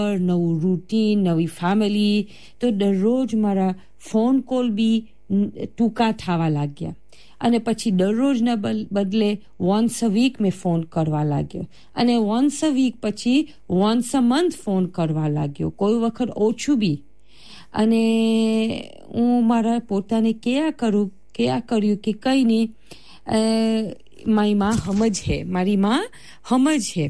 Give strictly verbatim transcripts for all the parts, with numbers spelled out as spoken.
નવું રૂટીન, નવી ફેમિલી, તો દરરોજ મારા ફોન કોલ બી ટૂંકા થવા લાગ્યા. અને પછી દરરોજના બદલે વન્સ અ વીક મેં ફોન કરવા લાગ્યો, અને વન્સ અ વીક પછી વન્સ અ મંથ ફોન કરવા લાગ્યો, કોઈ વખત ઓછું બી. અને હું મારા પોતાને કયા કરું કયા કર્યું કે કંઈ નહીં, મારી માં સમજ છે, મારી માં સમજ છે.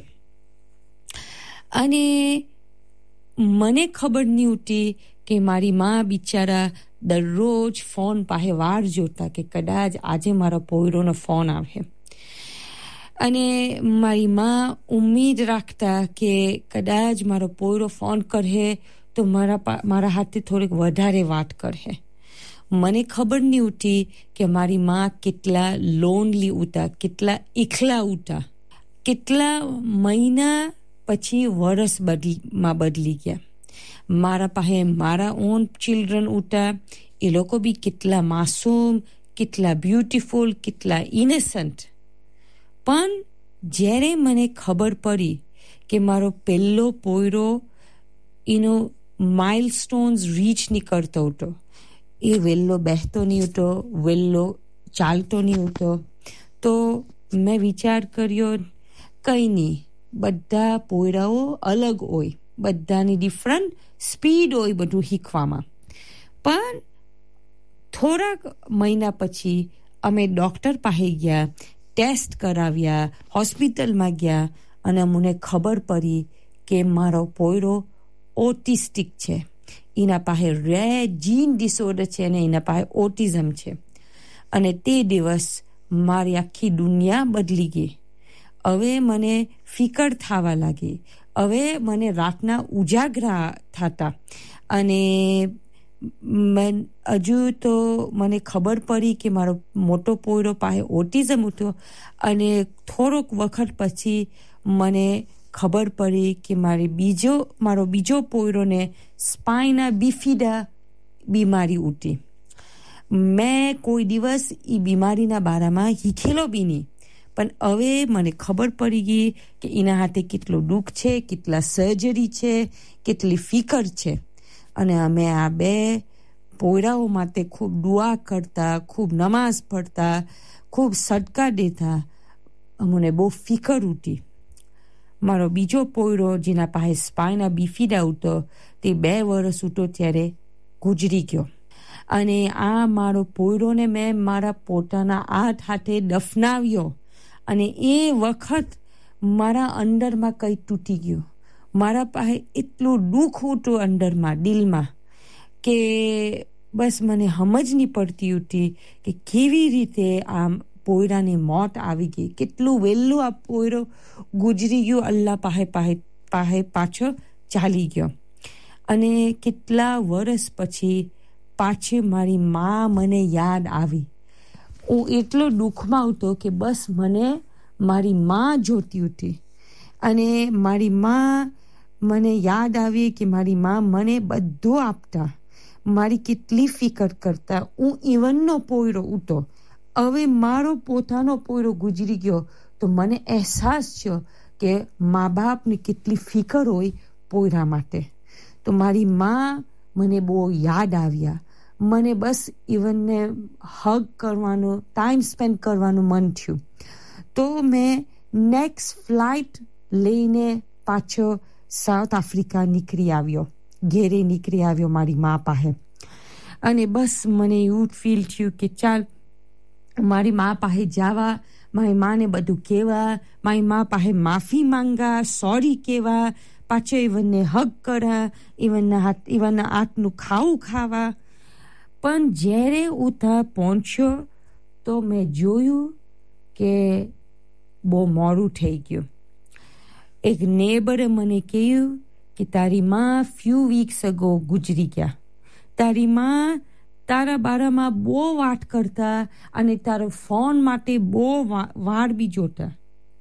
અને મને ખબર નહીં ઉઠી કે મારી માં બિચારા દરરોજ ફોન પાસે વાર જોતા કે કદાચ આજે મારા પોયરોનો ફોન આવે. અને મારી માં ઉમ્મીદ રાખતા કે કદાચ મારો પોયરો ફોન કરે તો મારા મારા હાથે થોડીક વધારે વાત કરે. મને ખબર નહીં ઉઠી કે મારી માં કેટલા લોનલી ઉતા, કેટલા એકલા ઉતા. કેટલા મહિના પછી વરસ બદલીમાં બદલી ગયા. મારા પાસે મારા ઓન ચિલ્ડ્રન ઉતા, એ લોકો બી કેટલા માસૂમ, કેટલા બ્યુટીફુલ, કેટલા ઇનોસન્ટ. પણ જ્યારે મને ખબર પડી કે મારો પહેલો પોયરો એનો માઇલસ્ટોન્સ રીચ નહીં કરતો હતો, એ વેલ્લો બેસતો નહીં હતો, વેલ્લો ચાલતો નહીં હતો, તો મેં વિચાર કર્યો કંઈ નહીં, બધા પોયરાઓ અલગ હોય, બધાની ડિફરન્ટ સ્પીડ હોય બધું શીખવામાં. પણ થોડાક મહિના પછી અમે ડૉક્ટર પાસે ગયા, ટેસ્ટ કરાવ્યા, હોસ્પિટલમાં ગયા, અને મને ખબર પડી કે મારો પોયરો ઓટિસ્ટિક છે. એના પાસે રેર જીન ડિસઓર્ડર છે અને એના પાસે ઓટિઝમ છે. અને તે દિવસ મારી આખી દુનિયા બદલી ગઈ. હવે મને ફિકર થવા લાગી, હવે મને રાતના ઉજાગરા થતા. અને હજુ તો મને ખબર પડી કે મારો મોટો પોયરો પાસે ઓટિઝમ હતો. અને થોડોક વખત પછી મને ખબર પડી કે મારી બીજો મારો બીજો પોયરોને સ્પાઇના બિફિડા બીમારી ઉઠી. મેં કોઈ દિવસ એ બીમારીના બારામાં શીખેલો બી નહીં, પણ હવે મને ખબર પડી ગઈ કે એના હાથે કેટલું દુઃખ છે, કેટલા સર્જરી છે, કેટલી ફિકર છે. અને અમે આ બે પોયરાઓ માટે ખૂબ દુઆ કરતા, ખૂબ નમાઝ પડતા, ખૂબ સદકા દેતા. અમને બહુ ફિકર ઉઠી. મારો બીજો પોયરો જેના પાસે સ્પાઇના બિફિડા હતો, તે બે વર્ષ ઉઠો ત્યારે ગુજરી ગયો. અને આ મારો પોયરોને મેં મારા પોતાના હાથ હાથે દફનાવ્યો. અને એ વખત મારા અંદરમાં કંઈ તૂટી ગયું. મારા પાસે એટલું દુઃખ હતું અંદરમાં, દિલમાં, કે બસ મને સમજ નહીં પડતી હતી કે કેવી રીતે આ પોયરાની મોત આવી ગઈ, કેટલું વહેલું આ પોયરો ગુજરી ગયો, અલ્લાહ પાસે પાસે પાસે પાછો ચાલી ગયો. અને કેટલા વર્ષ પછી પાછી મારી માં મને યાદ આવી. હું એટલો દુઃખમાં હતો કે બસ મને મારી માં જોતી હતી. અને મારી માં મને યાદ આવી કે મારી માં મને બધું આપતા, મારી કેટલી ફિકર કરતા. હું ઈવનનો પોયરો ઉતો, હવે મારો પોતાનો પોયરો ગુજરી ગયો તો મને અહેસાસ થયો કે મા બાપની કેટલી ફિકર હોય પોયરા માટે. તો મારી માં મને બહુ યાદ આવ્યા. મને બસ ઈવનને હગ કરવાનું, ટાઈમ સ્પેન્ડ કરવાનું મન થયું. તો મેં નેક્સ્ટ ફ્લાઇટ લઈને પાછો સાઉથ આફ્રિકા નીકળી આવ્યો, ઘેરે નીકળી આવ્યો મારી મા પાસે. અને બસ મને એવું ફીલ થયું કે ચાલ મારી મા પાસે જવા, મારી માને બધું કહેવા, મારી મા પાસે માફી માંગા, સોરી કહેવા, પાછો ઈવનને હગ કરા, ઈવનના હાથ ઈવનના હાથનું ખાવું ખાવા. પણ જ્યારે હું ત્યાં પહોંચ્યો તો મેં જોયું કે બહુ મોડું થઈ ગયું. એક નેબરે મને કહ્યું કે તારી માં ફ્યુ વીક્સ અગો ગુજરી ગયા. તારી માં તારા બારામાં બહુ વાત કરતા અને તારો ફોન માટે બહુ વાર બી જોતા.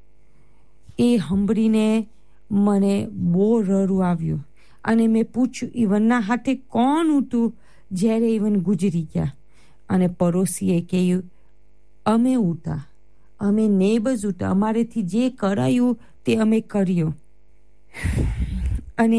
એ સાંભળીને મને બહુ રડવું આવ્યું. અને મેં પૂછ્યું ઈવનના હાથે કોણ હતું જ્યારે ઈવન ગુજરી ગયા. અને પડોશીએ કહ્યું અમે ઉતા, અમે નેબર્સ ઉતા, અમારેથી જે કરાયું તે અમે કર્યું.